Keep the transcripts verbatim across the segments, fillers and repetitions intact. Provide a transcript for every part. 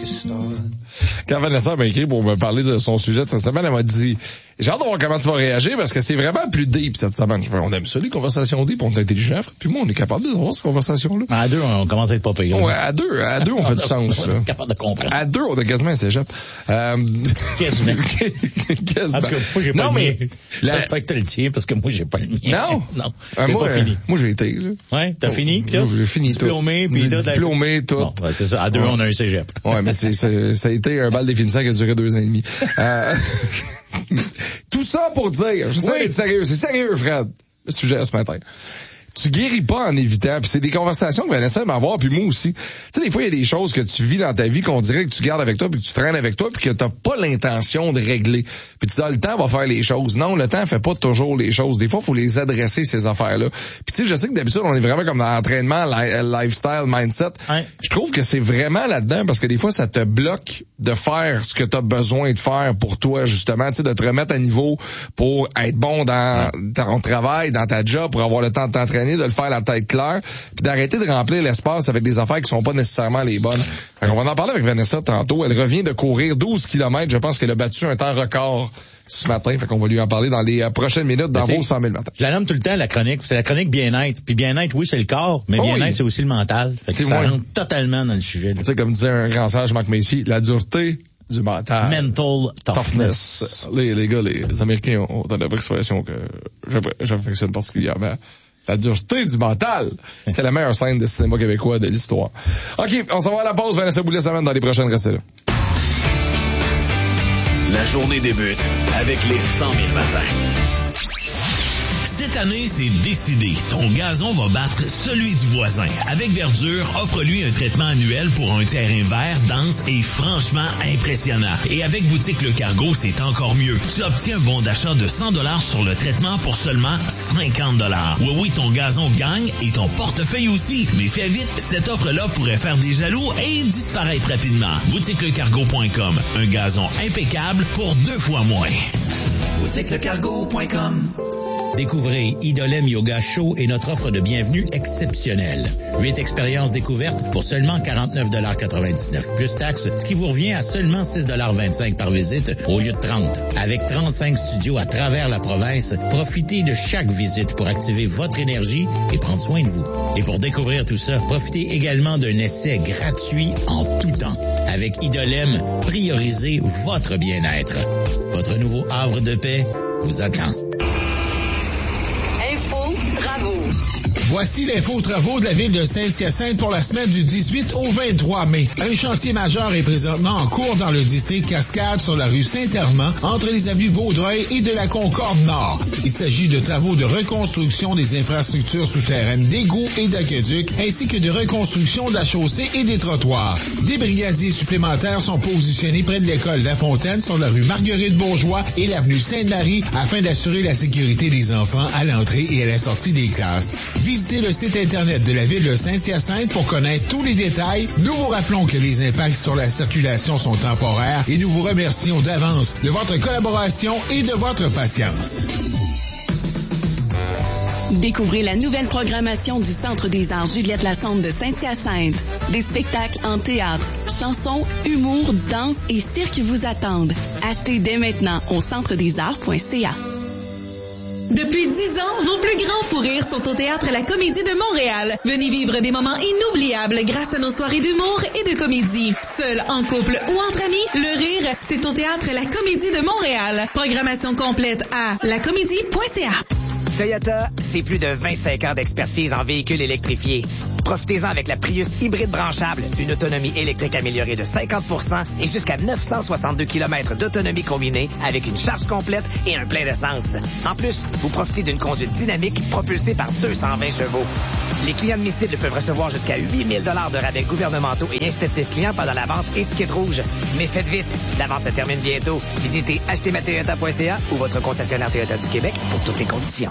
Quand Vanessa m'a écrit pour me parler de son sujet de cette semaine, elle m'a dit, j'ai hâte de voir comment tu vas réagir parce que c'est vraiment plus deep cette semaine. Je me dis, on aime ça, les conversations deep, on est intelligent. Puis moi, on est capable de voir ces conversations-là. À deux, on commence à être pas payé. Ouais, à deux, à deux, on fait du sens. On est capable de comprendre. À deux, on a quasiment un cégep. Euh... Quasiment. Quasiment. En tout cas, moi, j'ai pas non, le mais mien. la... J'espère que t'as le tien parce que moi, j'ai pas le mien. Non? Non. Euh, moi, pas fini. Moi, j'ai été, là. Ouais, t'as oh, fini? Tout? J'ai fini. Diplômé, puis tout. Diplômé, tout. Bon, ouais, c'est ça. À deux, ouais. On a un cégep. Ouais, mais c'est, c'est, ça a été un bal définissant qui a duré deux ans et demi. Euh... Tout ça pour dire, je sais oui. être sérieux, c'est sérieux, Fred, le sujet ce matin. Tu guéris pas en évitant, puis c'est des conversations que Vanessa va avoir, puis moi aussi. Tu sais, des fois, il y a des choses que tu vis dans ta vie qu'on dirait que tu gardes avec toi, puis que tu traînes avec toi, puis que t'as pas l'intention de régler. Puis tu dis, ah, le temps va faire les choses. Non, le temps fait pas toujours les choses. Des fois, il faut les adresser, ces affaires-là. Puis tu sais, je sais que d'habitude, on est vraiment comme dans l'entraînement, li- lifestyle, mindset. Ouais. Je trouve que c'est vraiment là-dedans, parce que des fois, ça te bloque de faire ce que t'as besoin de faire pour toi, justement, tu sais, de te remettre à niveau pour être bon dans ton travail, dans ta job, pour avoir le temps de t'entraîner, de le faire la tête claire, puis d'arrêter de remplir l'espace avec des affaires qui sont pas nécessairement les bonnes. On va en parler avec Vanessa tantôt. Elle revient de courir douze kilomètres. Je pense qu'elle a battu un temps record ce matin. Fait qu'on va lui en parler dans les euh, prochaines minutes dans vos cent mille matins. Je la nomme tout le temps, la chronique. C'est la chronique bien-être. Puis bien-être, oui, c'est le corps, mais oh, bien-être, oui. C'est aussi le mental. Fait que ça moi. rentre totalement dans le sujet. Tu sais, comme disait un grand sage, Marc Messier, la dureté du mental. Mental toughness. toughness. Les, les gars, les, les Américains ont une expression que j'affectionne particulièrement. La dureté du mental. C'est la meilleure scène de cinéma québécois de l'histoire. OK, on s'en va à la pause. Vanessa Boulet s'amène dans les prochaines restez là. La journée débute avec les cent mille matins. Cette année, c'est décidé. Ton gazon va battre celui du voisin. Avec Verdure, offre-lui un traitement annuel pour un terrain vert, dense et franchement impressionnant. Et avec Boutique Le Cargo, c'est encore mieux. Tu obtiens un bon d'achat de cent dollars sur le traitement pour seulement cinquante dollars. Oui, oui, ton gazon gagne et ton portefeuille aussi. Mais fais vite, cette offre-là pourrait faire des jaloux et disparaître rapidement. boutique le cargo point com. Un gazon impeccable pour deux fois moins. boutique le cargo point com. Découvrez Idolem Yoga Show et notre offre de bienvenue exceptionnelle. Huit expériences découvertes pour seulement quarante-neuf dollars quatre-vingt-dix-neuf plus taxes, ce qui vous revient à seulement six dollars vingt-cinq par visite au lieu de trente. Avec trente-cinq studios à travers la province, profitez de chaque visite pour activer votre énergie et prendre soin de vous. Et pour découvrir tout ça, profitez également d'un essai gratuit en tout temps. Avec Idolem, priorisez votre bien-être. Votre nouveau havre de paix vous attend. Voici l'info travaux de la ville de Saint-Hyacinthe pour la semaine du dix-huit au vingt-trois mai. Un chantier majeur est présentement en cours dans le district Cascade sur la rue Saint-Hermand, entre les avenues Vaudreuil et de la Concorde Nord. Il s'agit de travaux de reconstruction des infrastructures souterraines d'égouts et d'aqueducs, ainsi que de reconstruction de la chaussée et des trottoirs. Des brigadiers supplémentaires sont positionnés près de l'école La Fontaine sur la rue Marguerite-Bourgeois et l'avenue Sainte-Marie afin d'assurer la sécurité des enfants à l'entrée et à la sortie des classes. Visitez le site Internet de la ville de Saint-Hyacinthe pour connaître tous les détails. Nous vous rappelons que les impacts sur la circulation sont temporaires et nous vous remercions d'avance de votre collaboration et de votre patience. Découvrez la nouvelle programmation du Centre des arts Juliette Lassonde de Saint-Hyacinthe. Des spectacles en théâtre, chansons, humour, danse et cirque vous attendent. Achetez dès maintenant au centre des arts point c a. Depuis dix ans, vos plus grands fous rires sont au Théâtre La Comédie de Montréal. Venez vivre des moments inoubliables grâce à nos soirées d'humour et de comédie. Seul, en couple ou entre amis, le rire, c'est au Théâtre La Comédie de Montréal. Programmation complète à la comédie point c a. Toyota, c'est plus de vingt-cinq ans d'expertise en véhicules électrifiés. Profitez-en avec la Prius hybride branchable, une autonomie électrique améliorée de cinquante pour cent et jusqu'à neuf cent soixante-deux kilomètres d'autonomie combinée avec une charge complète et un plein d'essence. En plus, vous profitez d'une conduite dynamique propulsée par deux cent vingt chevaux. Les clients admissibles peuvent recevoir jusqu'à huit mille dollars de rabais gouvernementaux et incitatifs clients pendant la vente étiquette rouge. Mais faites vite, la vente se termine bientôt. Visitez achetez ma toyota point c a ou votre concessionnaire Toyota du Québec pour toutes les conditions.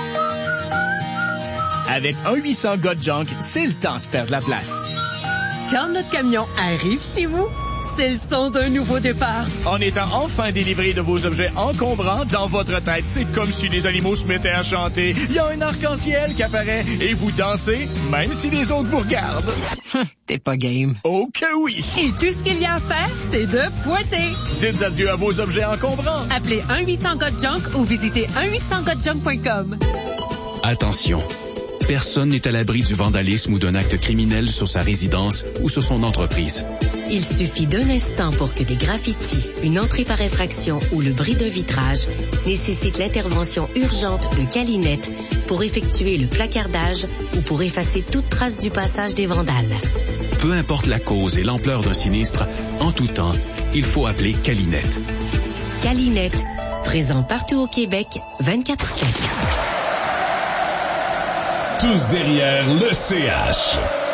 Avec un huit cents God Junk, c'est le temps de faire de la place. Quand notre camion arrive chez vous, c'est le son d'un nouveau départ. En étant enfin délivré de vos objets encombrants, dans votre tête, c'est comme si les animaux se mettaient à chanter. Il y a un arc-en-ciel qui apparaît et vous dansez, même si les autres vous regardent. T'es pas game. Oh que oui! Et tout ce qu'il y a à faire, c'est de pointer. Dites adieu à vos objets encombrants. Appelez un huit cents got junk ou visitez un huit cents got junk point com. Attention. Personne n'est à l'abri du vandalisme ou d'un acte criminel sur sa résidence ou sur son entreprise. Il suffit d'un instant pour que des graffitis, une entrée par effraction ou le bris d'un vitrage nécessitent l'intervention urgente de Calinette pour effectuer le placardage ou pour effacer toute trace du passage des vandales. Peu importe la cause et l'ampleur d'un sinistre, en tout temps, il faut appeler Calinette. Calinette, présent partout au Québec, vingt-quatre sept. Tous derrière le C H.